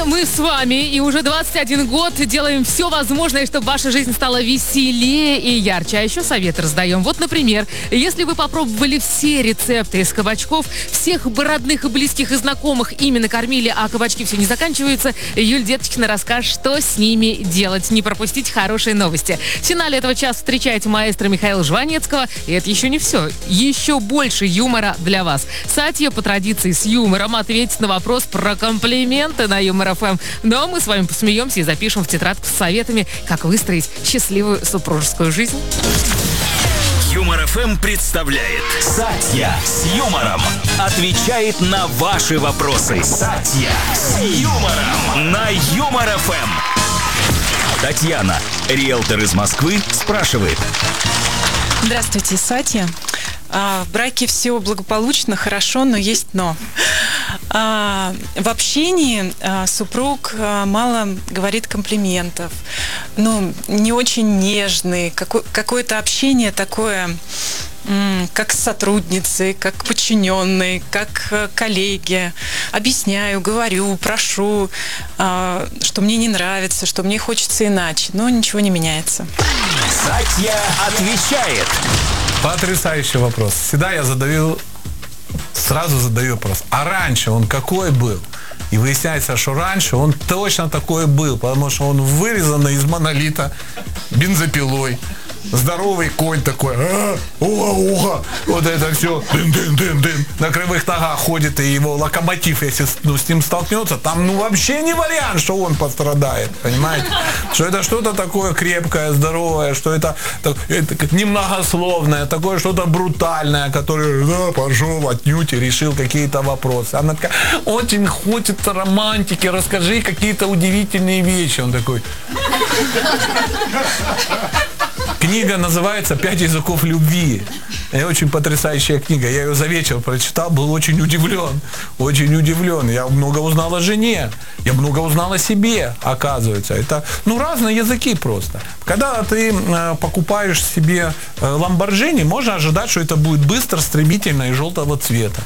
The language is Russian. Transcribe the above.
мы с вами, и уже 21 год делаем все возможное, чтобы ваша жизнь стала веселее и ярче. А еще советы раздаем. Вот, например, если вы попробовали все рецепты из кабачков, всех бы родных и близких и знакомых ими накормили, а кабачки все не заканчиваются, Юль Деточкина расскажет, что с ними делать. Не пропустите хорошие новости. В финале этого часа встречайте маэстро Михаила Жванецкого. И это еще не все. Еще больше юмора для вас. Сатья по традиции с юмором ответит на вопрос про комплименты на Юмор ФМ. Но мы с вами посмеемся и запишем в тетрадку с советами, как выстроить счастливую супружескую жизнь. Юмор ФМ представляет Сатья с юмором. Отвечает на ваши вопросы. Сатья с юмором на Юмор ФМ. Татьяна, риэлтор из Москвы, спрашивает. Здравствуйте, Сатья. В браке все благополучно, хорошо, но есть но. В общении супруг мало говорит комплиментов, не очень нежный, какое-то общение такое, как с сотрудницей, как подчиненной, как коллеги. Объясняю, говорю, прошу, что мне не нравится, что мне хочется иначе, но ничего не меняется. Сатья отвечает. Потрясающий вопрос. Всегда я сразу задаю вопрос. А раньше он какой был? И выясняется, что раньше он точно такой был, потому что он вырезанный из монолита бензопилой. Здоровый конь такой, уха, вот это все, дын-дын-дын-дын, на кривых ногах ходит, и его локомотив, если с ним столкнется, там вообще не вариант, что он пострадает, понимаете? Что это что-то такое крепкое, здоровое, что это немногословное, такое что-то брутальное, которое, пошел отнюдь и решил какие-то вопросы. Она такая, очень хочется романтики, расскажи какие-то удивительные вещи. Он такой... Книга называется «5 языков любви». Это очень потрясающая книга. Я ее за вечер прочитал, был очень удивлен. Очень удивлен. Я много узнал о жене. Я много узнал о себе, оказывается. Это, разные языки просто. Когда ты покупаешь себе Lamborghini, можно ожидать, что это будет быстро, стремительно и желтого цвета.